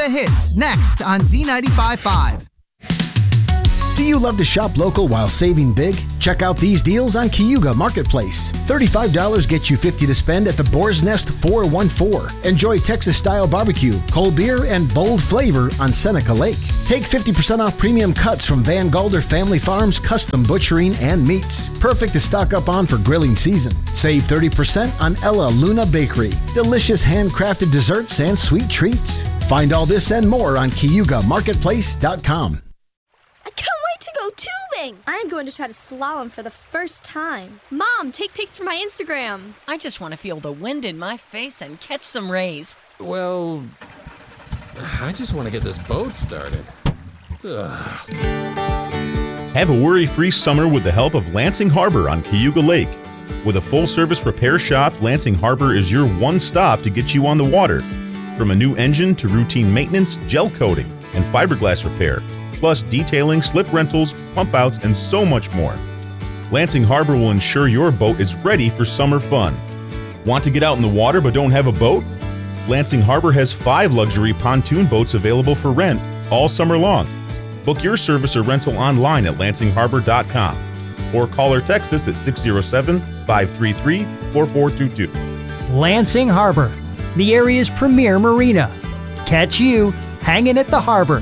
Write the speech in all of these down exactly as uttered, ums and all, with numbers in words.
the hits, next on Z ninety-five point five. Do you love to shop local while saving big? Check out these deals on Cayuga Marketplace. thirty-five dollars gets you fifty dollars to spend at the Boar's Nest four one four. Enjoy Texas-style barbecue, cold beer, and bold flavor on Seneca Lake. Take fifty percent off premium cuts from Van Galder Family Farms Custom Butchering and Meats. Perfect to stock up on for grilling season. Save thirty percent on Ella Luna Bakery. Delicious handcrafted desserts and sweet treats. Find all this and more on Cayuga Marketplace dot com. I can't wait to go tubing! I'm going to try to slalom for the first time. Mom, take pics for my Instagram. I just want to feel the wind in my face and catch some rays. Well, I just want to get this boat started. Ugh. Have a worry-free summer with the help of Lansing Harbor on Cayuga Lake. With a full-service repair shop, Lansing Harbor is your one stop to get you on the water. From a new engine to routine maintenance, gel coating, and fiberglass repair, plus detailing, slip rentals, pump outs, and so much more. Lansing Harbor will ensure your boat is ready for summer fun. Want to get out in the water but don't have a boat? Lansing Harbor has five luxury pontoon boats available for rent all summer long. Book your service or rental online at lansing harbor dot com or call or text us at six oh seven, five three three, four four two two. Lansing Harbor, the area's premier marina. Catch you hanging at the harbor.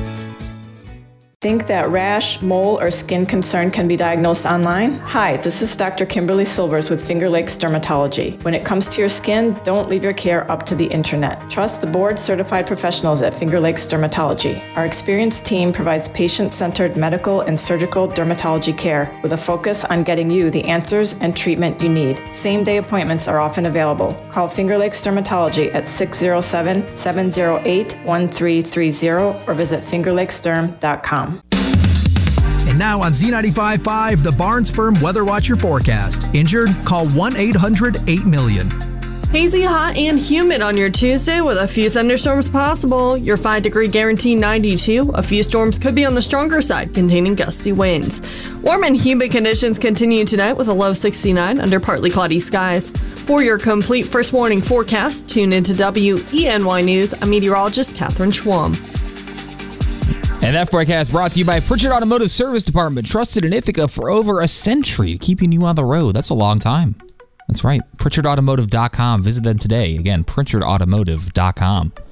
Think that rash, mole, or skin concern can be diagnosed online? Hi, this is Doctor Kimberly Silvers with Finger Lakes Dermatology. When it comes to your skin, don't leave your care up to the internet. Trust the board-certified professionals at Finger Lakes Dermatology. Our experienced team provides patient-centered medical and surgical dermatology care with a focus on getting you the answers and treatment you need. Same-day appointments are often available. Call Finger Lakes Dermatology at six oh seven, seven oh eight, one three three oh or visit finger lakes derm dot com. And now on Z ninety-five point five, the Barnes Firm Weather Watcher forecast. Injured? Call one eight hundred eight million. Hazy, hot, and humid on your Tuesday with a few thunderstorms possible. Your five degree guarantee ninety-two. A few storms could be on the stronger side, containing gusty winds. Warm and humid conditions continue tonight with a low sixty-nine under partly cloudy skies. For your complete first warning forecast, tune into W E N Y News. I'm meteorologist Catherine Schwam. And that forecast brought to you by Pritchard Automotive Service Department, trusted in Ithaca for over a century, keeping you on the road. That's a long time. That's right. Pritchard Automotive dot com. Visit them today. Again, Pritchard Automotive dot com.